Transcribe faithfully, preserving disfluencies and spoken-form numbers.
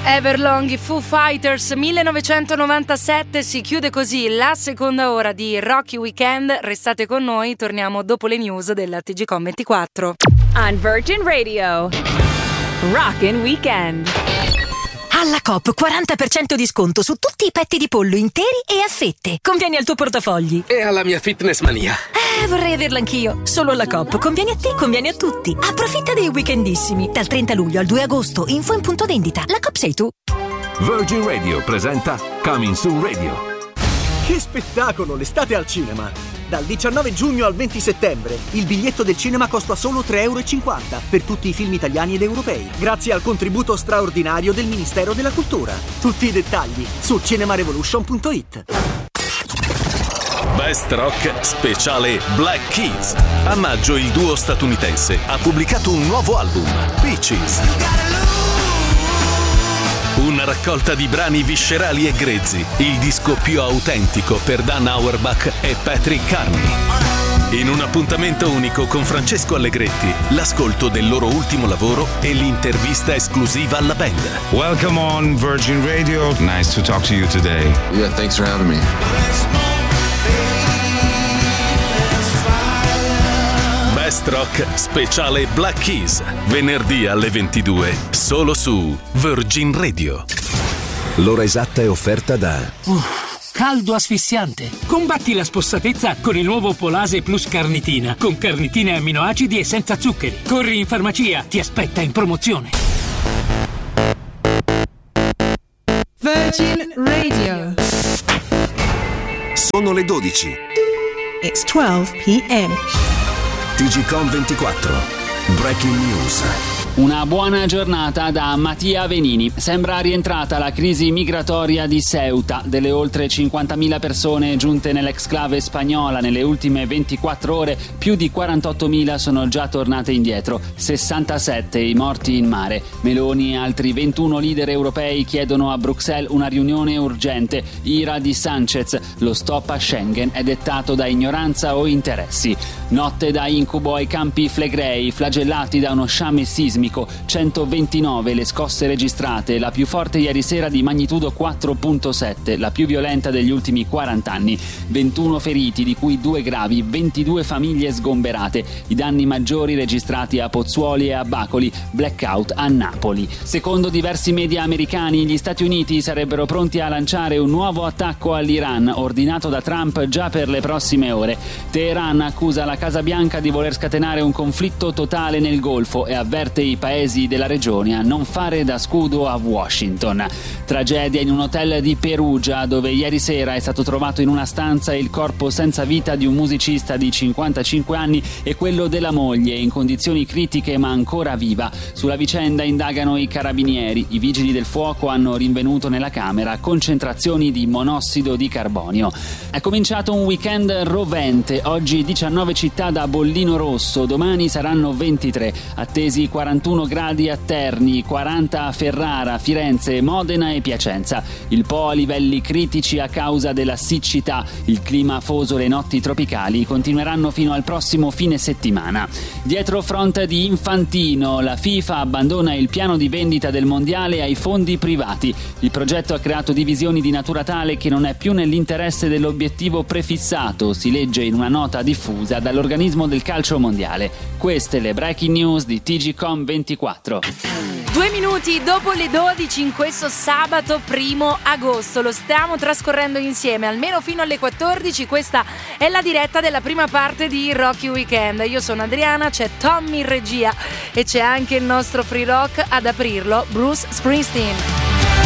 Everlong, i Foo Fighters, millenovecentonovantasette. Si chiude così la seconda ora di Rocky Weekend. Restate con noi, torniamo dopo le news della T G Com ventiquattro. On Virgin Radio, Rockin' Weekend. Alla Coop quaranta per cento di sconto su tutti i petti di pollo interi e a fette. Conviene al tuo portafogli. E alla mia fitness mania. Eh, vorrei averla anch'io. Solo alla Coop. Conviene a te, conviene a tutti. Approfitta dei weekendissimi. Dal trenta luglio al due agosto. Info in punto vendita. La Coop sei tu. Virgin Radio presenta Coming Soon Radio. Che spettacolo, l'estate al cinema! Dal diciannove giugno al venti settembre il biglietto del cinema costa solo tre e cinquanta euro per tutti i film italiani ed europei, grazie al contributo straordinario del Ministero della Cultura. Tutti i dettagli su cinemarevolution punto it. Best Rock speciale Black Keys. A maggio il duo statunitense ha pubblicato un nuovo album, Peaches. Una raccolta di brani viscerali e grezzi, il disco più autentico per Dan Auerbach e Patrick Carney. In un appuntamento unico con Francesco Allegretti, l'ascolto del loro ultimo lavoro e l'intervista esclusiva alla band. Welcome on Virgin Radio. Nice to talk to you today. Yeah, thanks for having me. Best Rock speciale Black Keys, venerdì alle ventidue, solo su Virgin Radio. L'ora esatta è offerta da Uff, caldo asfissiante. Combatti la spossatezza con il nuovo Polase Plus Carnitina, con carnitine e amminoacidi e senza zuccheri. Corri in farmacia, ti aspetta in promozione. Virgin Radio. Sono le dodici. It's twelve p.m. T G Com ventiquattro. Breaking News. Una buona giornata da Mattia Venini. Sembra rientrata la crisi migratoria di Ceuta. Delle oltre cinquantamila persone giunte nell'exclave spagnola nelle ultime ventiquattro ore, più di quarantottomila sono già tornate indietro, sessantasette i morti in mare. Meloni e altri ventuno leader europei chiedono a Bruxelles una riunione urgente. Ira di Sanchez, lo stop a Schengen è dettato da ignoranza o interessi. Notte da incubo ai Campi Flegrei, flagellati da uno sciame sismico. centoventinove le scosse registrate, la più forte ieri sera di magnitudo quattro virgola sette, la più violenta degli ultimi quaranta anni. ventuno feriti, di cui due gravi, ventidue famiglie sgomberate. I danni maggiori registrati a Pozzuoli e a Bacoli, blackout a Napoli. Secondo diversi media americani, gli Stati Uniti sarebbero pronti a lanciare un nuovo attacco all'Iran, ordinato da Trump già per le prossime ore. Teheran accusa la Casa Bianca di voler scatenare un conflitto totale nel Golfo e avverte i paesi della regione a non fare da scudo a Washington. Tragedia in un hotel di Perugia, dove ieri sera è stato trovato in una stanza il corpo senza vita di un musicista di cinquantacinque anni e quello della moglie, in condizioni critiche ma ancora viva. Sulla vicenda indagano i carabinieri. I vigili del fuoco hanno rinvenuto nella camera concentrazioni di monossido di carbonio. È cominciato un weekend rovente. Oggi diciannove città da bollino rosso, domani saranno ventitré. Attesi quarantuno gradi a Terni, quaranta a Ferrara, Firenze, Modena e Piacenza. Il Po a livelli critici a causa della siccità. Il clima afoso e le notti tropicali continueranno fino al prossimo fine settimana. Dietro front di Infantino, la FIFA abbandona il piano di vendita del mondiale ai fondi privati. Il progetto ha creato divisioni di natura tale che non è più nell'interesse dell'obiettivo prefissato, si legge in una nota diffusa dall'organismo del calcio mondiale. Queste le breaking news di T G Com ventiquattro. Due minuti dopo le dodici in questo sabato primo agosto. Lo stiamo trascorrendo insieme almeno fino alle quattordici. Questa è la diretta della prima parte di Rocky Weekend. Io sono Adriana, c'è Tommy in regia e c'è anche il nostro free rock ad aprirlo, Bruce Springsteen.